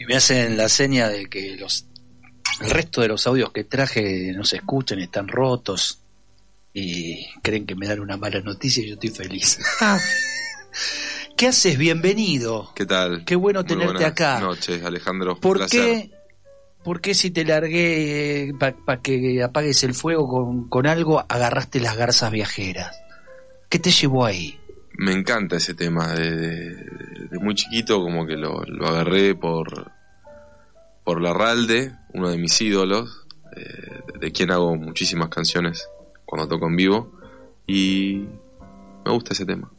Y me hacen la seña de que el resto de los audios que traje no se escuchan, están rotos y creen que me dan una mala noticia y yo estoy feliz. ¿Qué haces? Bienvenido. ¿Qué tal? Qué bueno tenerte acá. Buenas noches, Alejandro. ¿Por qué si te largué para que apagues el fuego con algo, agarraste las garzas viajeras? ¿Qué te llevó ahí? Me encanta ese tema. De muy chiquito como que lo agarré por Larralde, uno de mis ídolos, de quien hago muchísimas canciones cuando toco en vivo, y me gusta ese tema.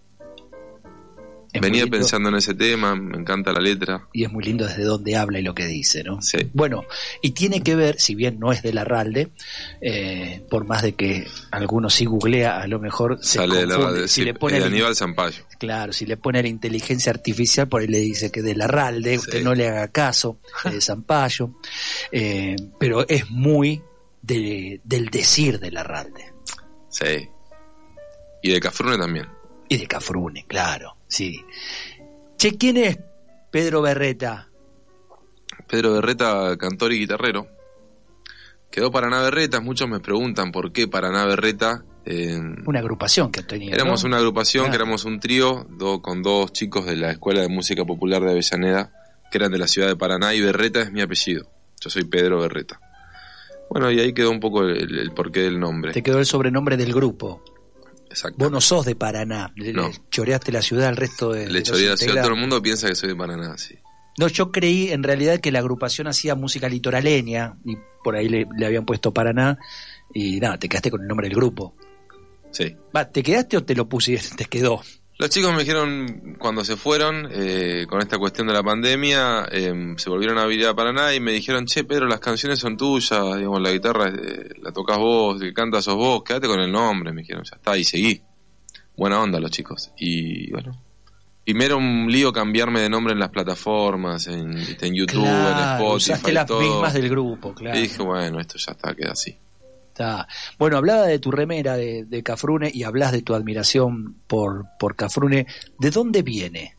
Venía pensando en ese tema, me encanta la letra. Y es muy lindo desde dónde habla y lo que dice, ¿no? Sí. Bueno, y tiene que ver, si bien no es de Larralde, por más de que algunos sí googlea, a lo mejor se sale confunde. De Larralde, si sí, le pone de Aníbal Zampayo. Claro, si le pone la inteligencia artificial, por ahí le dice que de Larralde, sí. Usted no le haga caso, de Zampayo, pero es muy del decir de Larralde. Sí. Y de Cafrune también. Y de Cafrune, claro, sí. Che, ¿quién es Pedro Berreta? Pedro Berreta, cantor y guitarrero. Quedó Paraná Berretas, muchos me preguntan por qué Paraná Berreta. Una agrupación que tenía. Éramos, ¿no? Una agrupación, claro. Que éramos un trío con dos chicos de la Escuela de Música Popular de Avellaneda, que eran de la ciudad de Paraná, y Berreta es mi apellido. Yo soy Pedro Berreta. Bueno, y ahí quedó un poco el porqué del nombre. Te quedó el sobrenombre del grupo. Exacto. Vos no sos de Paraná, no. Le choreaste la ciudad al resto de Le choreé la ciudad, todo el mundo piensa que soy de Paraná, sí. No, yo creí en realidad que la agrupación hacía música litoraleña y por ahí le habían puesto Paraná y nada, te quedaste con el nombre del grupo. Sí. ¿Te quedaste o te lo pusiste? Te quedó. Los chicos me dijeron, cuando se fueron, con esta cuestión de la pandemia, se volvieron a vivir a Paraná y me dijeron, che, Pedro, las canciones son tuyas, digamos, la guitarra la tocas vos, el que cantas sos vos, quédate con el nombre, me dijeron, ya está, y seguí. Buena onda los chicos. Y bueno, primero un lío cambiarme de nombre en las plataformas, en YouTube, claro, en Spotify, usaste las mismas del grupo, claro. Y dije, bueno, esto ya está, queda así. Está. Bueno, hablaba de tu remera de Cafrune y hablas de tu admiración por Cafrune. ¿De dónde viene?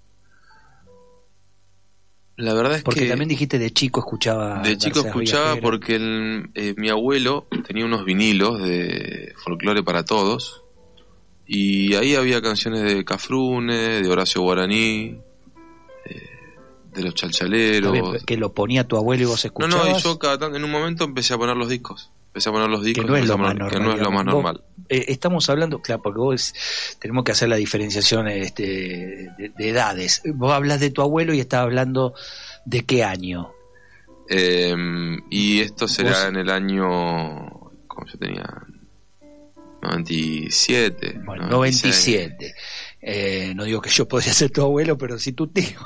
La verdad es porque que... también dijiste de chico escuchaba... De chico escuchaba porque mi abuelo tenía unos vinilos de Folclore para Todos y ahí había canciones de Cafrune, de Horacio Guaraní, de los Chalchaleros. ¿Que lo ponía tu abuelo y vos escuchabas? No, y yo cada tanto, en un momento empecé a poner los discos. Que no es lo más normal. Estamos hablando, claro, porque vos tenemos que hacer la diferenciación de edades. Vos hablas de tu abuelo y estás hablando de qué año. Y esto será en el año, como yo tenía, 97. Bueno, 97. No digo que yo podría ser tu abuelo, pero sí tu tío.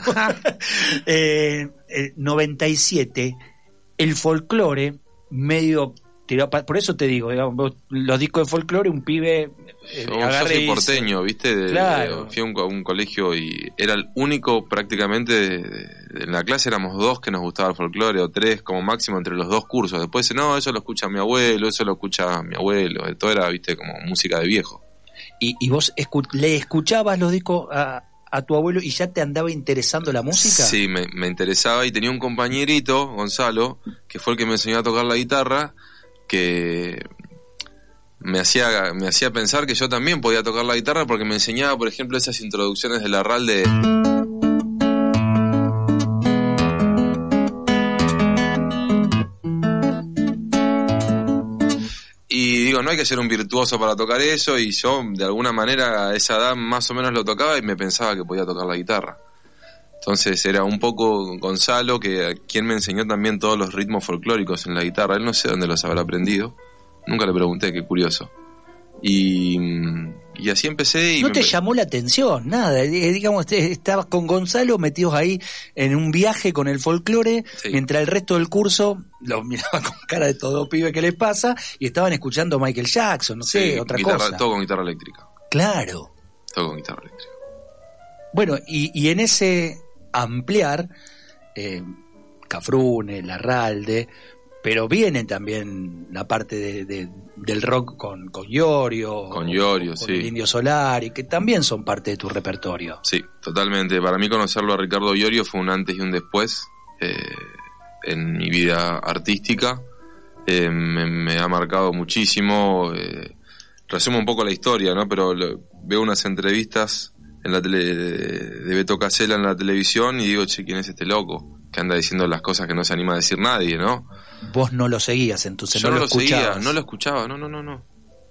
97, el folclore medio tirado, por eso te digo, digamos, los discos de folclore, un pibe yo soy porteño, ¿viste? Claro. Fui a un colegio y era el único prácticamente en la clase éramos dos que nos gustaba el folclore, o tres como máximo entre los dos cursos. Después no, eso lo escucha mi abuelo, eso lo escucha mi abuelo, todo era, ¿viste? Como música de viejo. ¿Y vos le escuchabas los discos a tu abuelo y ya te andaba interesando la música? Sí, me interesaba, y tenía un compañerito, Gonzalo, que fue el que me enseñó a tocar la guitarra, que me hacía pensar que yo también podía tocar la guitarra, porque me enseñaba, por ejemplo, esas introducciones de Larralde. Y digo, no hay que ser un virtuoso para tocar eso, y yo de alguna manera a esa edad más o menos lo tocaba y me pensaba que podía tocar la guitarra. Entonces era un poco Gonzalo, quien me enseñó también todos los ritmos folclóricos en la guitarra. Él no sé dónde los habrá aprendido, nunca le pregunté, qué curioso. Y así empecé. Y ¿No te llamó la atención? Nada, digamos, estabas con Gonzalo metidos ahí en un viaje con el folclore, sí. Mientras el resto del curso los miraba con cara de todo pibe que les pasa y estaban escuchando Michael Jackson, no sé, otra cosa. Todo con guitarra eléctrica. Claro. Todo con guitarra eléctrica. Bueno, y en ese ampliar, Cafrune, Larralde, pero viene también la parte del rock con Iorio. Con Iorio, sí. El Indio Solari, que también son parte de tu repertorio. Sí, totalmente. Para mí conocerlo a Ricardo Iorio fue un antes y un después. en mi vida artística. Me ha marcado muchísimo. Resumo un poco la historia, ¿no? Pero veo unas entrevistas en la tele de Beto Casella en la televisión y digo, che, ¿quién es este loco? Que anda diciendo las cosas que no se anima a decir nadie, ¿no? Vos no lo seguías, entonces. Yo no lo seguía, no lo escuchaba, no.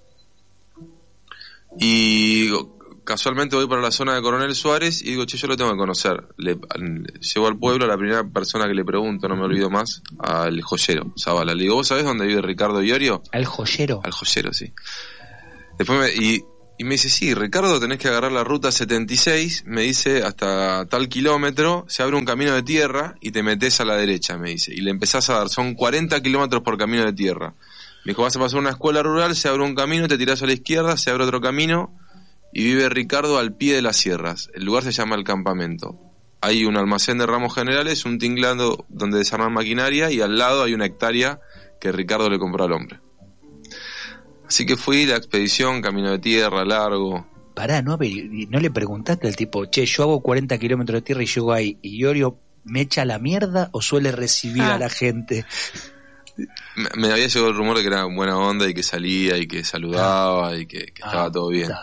Y casualmente voy para la zona de Coronel Suárez y digo, che, yo lo tengo que conocer. Llego al pueblo, la primera persona que le pregunto, no me olvido más, al joyero, Zavala. Le digo, ¿vos sabés dónde vive Ricardo Iorio? ¿Al joyero? Al joyero, sí. Después y me dice, sí, Ricardo, tenés que agarrar la ruta 76, me dice, hasta tal kilómetro, se abre un camino de tierra y te metés a la derecha, me dice. Y le empezás a dar, son 40 kilómetros por camino de tierra. Me dijo, vas a pasar una escuela rural, se abre un camino, te tirás a la izquierda, se abre otro camino y vive Ricardo al pie de las sierras. El lugar se llama El Campamento. Hay un almacén de ramos generales, un tinglado donde desarman maquinaria y al lado hay una hectárea que Ricardo le compró al hombre. Así que fui, la expedición, camino de tierra, largo. Pará, ¿no le preguntaste al tipo, che, yo hago 40 kilómetros de tierra y llego ahí, y Iorio me echa la mierda o suele recibir a la gente? Me había llegado el rumor de que era buena onda y que salía y que saludaba y que estaba todo bien.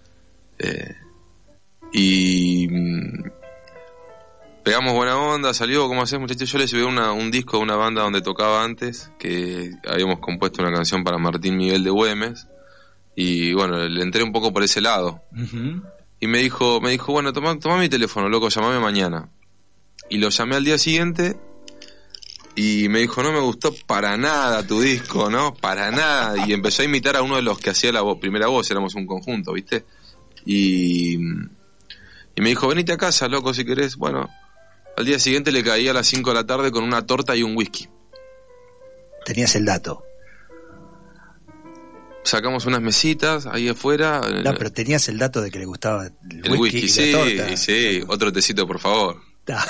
Y pegamos buena onda, salió, ¿cómo hacés, muchachos? Yo les llevé un disco de una banda donde tocaba antes, que habíamos compuesto una canción para Martín Miguel de Güemes, y bueno, le entré un poco por ese lado. Uh-huh. Y me dijo, bueno, toma mi teléfono, loco, llamame mañana. Y lo llamé al día siguiente, y me dijo, no me gustó para nada tu disco, ¿no? Para nada. Y empezó a imitar a uno de los que hacía la primera voz, éramos un conjunto, ¿viste? Y me dijo, venite a casa, loco, si querés. Bueno, al día siguiente le caí a las 5 de la tarde con una torta y un whisky. Tenías el dato. Sacamos unas mesitas ahí afuera. No, pero tenías el dato de que le gustaba el whisky y sí, la torta. Sí, otro tecito, por favor.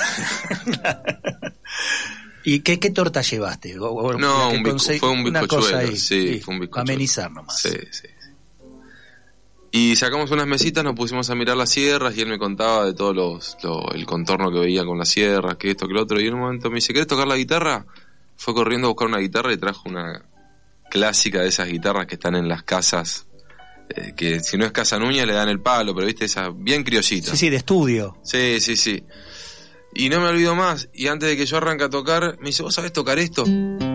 ¿Y qué torta llevaste? No, fue un bizcochuelo. Sí, fue un bizcochuelo. Para amenizar nomás. Sí. Y sacamos unas mesitas, nos pusimos a mirar las sierras y él me contaba de todo el contorno que veía con las sierras, que esto, que lo otro. Y en un momento me dice, ¿querés tocar la guitarra? Fue corriendo a buscar una guitarra y trajo una clásica de esas guitarras que están en las casas, que si no es Casa Núñez le dan el palo, pero viste, esa bien criollita. Sí, de estudio. Sí. Y no me olvido más. Y antes de que yo arranque a tocar, me dice, ¿vos sabés tocar esto?